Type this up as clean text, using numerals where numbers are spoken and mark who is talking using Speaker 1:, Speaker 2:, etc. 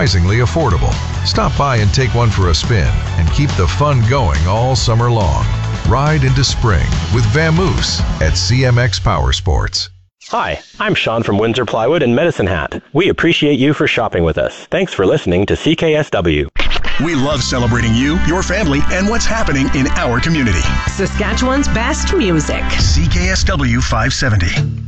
Speaker 1: surprisingly affordable. Stop by and take one for a spin and keep the fun going all summer long. Ride into spring with Vamoose at CMX Power Sports.
Speaker 2: Hi, I'm Sean from Windsor Plywood and Medicine Hat. We appreciate you for shopping with us. Thanks for listening to CKSW.
Speaker 3: We love celebrating you, your family, and what's happening in our community.
Speaker 4: Saskatchewan's best music.
Speaker 3: CKSW 570.